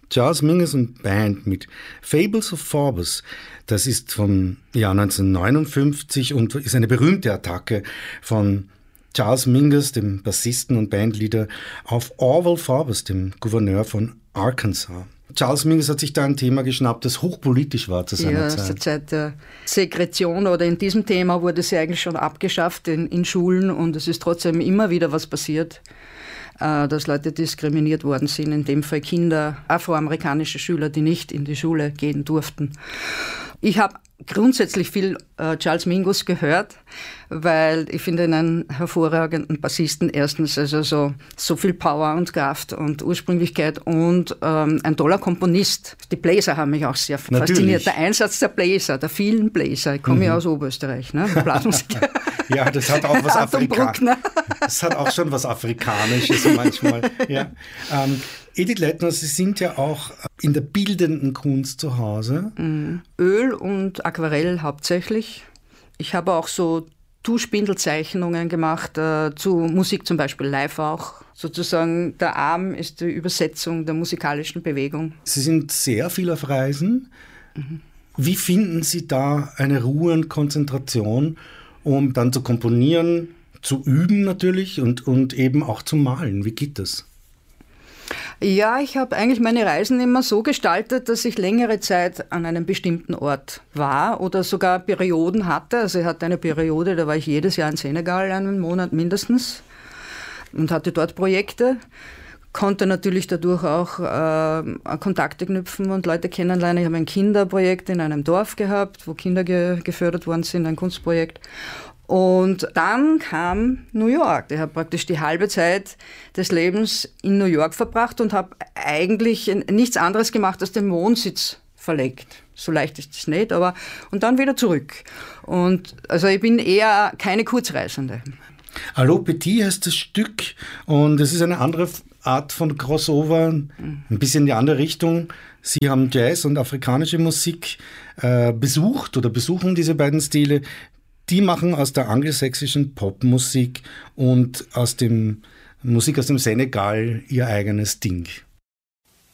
Charles Mingus und Band mit Fables of Forbes. Das ist vom Jahr 1959 und ist eine berühmte Attacke von Charles Mingus, dem Bassisten und Bandleader, auf Orval Forbes, dem Gouverneur von Arkansas. Charles Mingus hat sich da ein Thema geschnappt, das hochpolitisch war zu seiner Zeit. Ja, zur Zeit der Segregation oder in diesem Thema wurde sie eigentlich schon abgeschafft in Schulen und es ist trotzdem immer wieder was passiert, dass Leute diskriminiert worden sind, in dem Fall Kinder, afroamerikanische Schüler, die nicht in die Schule gehen durften. Ich habe grundsätzlich viel Charles Mingus gehört, weil ich finde ihn einen hervorragenden Bassisten. Erstens also so viel Power und Kraft und Ursprünglichkeit und ein toller Komponist. Die Bläser haben mich auch sehr fasziniert. Der Einsatz der Bläser, der vielen Bläser. Ich komme ja aus Oberösterreich, ne? Blasmusik. Ja, das hat auch was Afrikanisches. Das hat auch schon was Afrikanisches manchmal. Ja. Edith Leitner, Sie sind ja auch in der bildenden Kunst zu Hause. Öl und Aquarell hauptsächlich. Ich habe auch so Tuschbindelzeichnungen gemacht, zu Musik zum Beispiel live auch. Sozusagen der Arm ist die Übersetzung der musikalischen Bewegung. Sie sind sehr viel auf Reisen. Wie finden Sie da eine Ruhe und Konzentration, um dann zu komponieren, zu üben natürlich und eben auch zu malen? Wie geht das? Ja, ich habe eigentlich meine Reisen immer so gestaltet, dass ich längere Zeit an einem bestimmten Ort war oder sogar Perioden hatte. Also ich hatte eine Periode, da war ich jedes Jahr in Senegal, einen Monat mindestens, und hatte dort Projekte. Konnte natürlich dadurch auch Kontakte knüpfen und Leute kennenlernen. Ich habe ein Kinderprojekt in einem Dorf gehabt, wo Kinder gefördert worden sind, ein Kunstprojekt. Und dann kam New York. Ich habe praktisch die halbe Zeit des Lebens in New York verbracht und habe eigentlich nichts anderes gemacht, als den Wohnsitz verlegt. So leicht ist es nicht, aber und dann wieder zurück. Und also ich bin eher keine Kurzreisende. Allo Petit heißt das Stück und es ist eine andere Art von Crossover, ein bisschen in die andere Richtung. Sie haben Jazz und afrikanische Musik besucht oder besuchen diese beiden Stile. Die machen aus der angelsächsischen Popmusik und aus dem Musik aus dem Senegal ihr eigenes Ding.